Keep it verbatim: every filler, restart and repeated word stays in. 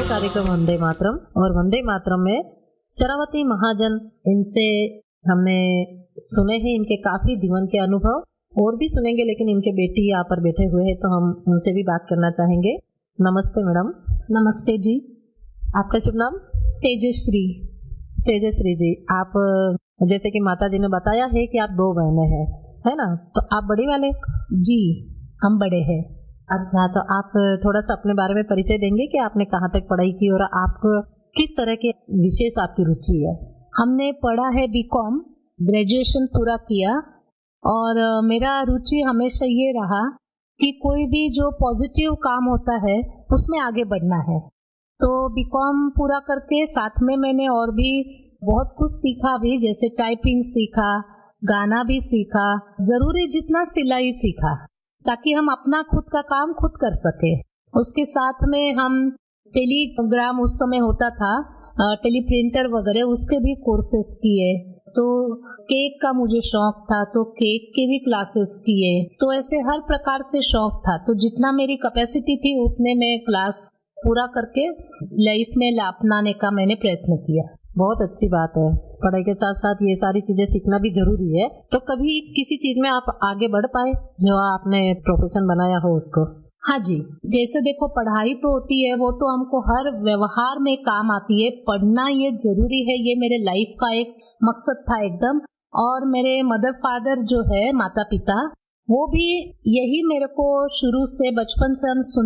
कार्यक्रम वंदे मातरम, और वंदे मातरम में शरावती महाजन, इनसे हमने सुने हैं इनके काफी जीवन के अनुभव और भी सुनेंगे, लेकिन इनके बेटी यहाँ पर बैठे हुए हैं तो हम उनसे भी बात करना चाहेंगे। नमस्ते मैडम। नमस्ते जी। आपका शुभ नाम? तेजश्री। तेजश्री जी, आप जैसे कि माता जी ने बताया है कि आप दो बहनें हैं, है ना? तो आप बड़ी वाले? जी, हम बड़े हैं। अच्छा, तो आप थोड़ा सा अपने बारे में परिचय देंगे कि आपने कहाँ तक पढ़ाई की और आप किस तरह के विशेष आपकी रुचि है? हमने पढ़ा है बीकॉम, ग्रेजुएशन पूरा किया, और मेरा रुचि हमेशा ये रहा कि कोई भी जो पॉजिटिव काम होता है उसमें आगे बढ़ना है। तो बीकॉम पूरा करके साथ में मैंने और भी बहुत कुछ सीखा भी, जैसे टाइपिंग सीखा, गाना भी सीखा, जरूरी जितना सिलाई सीखा, ताकि हम अपना खुद का काम खुद कर सके। उसके साथ में हम टेलीग्राम, उस समय होता था टेली प्रिंटर वगैरह, उसके भी कोर्सेस किए। तो केक का मुझे शौक था तो केक के भी क्लासेस किए। तो ऐसे हर प्रकार से शौक था, तो जितना मेरी कैपेसिटी थी उतने में क्लास पूरा करके लाइफ में अपनाने का मैंने प्रयत्न किया। बहुत अच्छी बात है, पढ़ाई के साथ साथ ये सारी चीजें सीखना भी जरूरी है। तो कभी किसी चीज में आप आगे बढ़ पाए जो आपने प्रोफेशन बनाया हो उसको? हाँ जी, जैसे देखो पढ़ाई तो होती है, वो तो हमको हर व्यवहार में काम आती है। पढ़ना ये जरूरी है, ये मेरे लाइफ का एक मकसद था एकदम। और मेरे मदर फादर जो है, माता पिता, वो भी यही मेरे को शुरू से बचपन से